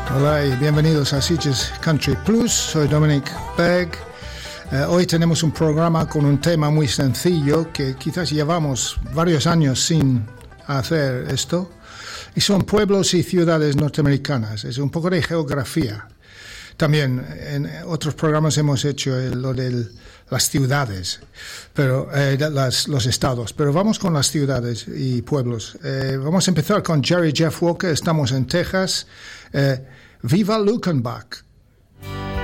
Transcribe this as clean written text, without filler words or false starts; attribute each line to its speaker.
Speaker 1: Hola y bienvenidos a Sitges Country Plus. Soy Dominic Begg. Hoy tenemos un programa con un tema muy sencillo que quizás llevamos varios años sin hacer esto. Y son pueblos y ciudades norteamericanas. Es un poco de geografía. También en otros programas hemos hecho lo de las ciudades, pero los estados. Pero vamos con las ciudades y pueblos. Vamos a empezar con Jerry Jeff Walker. Estamos en Texas. Viva Luckenbach.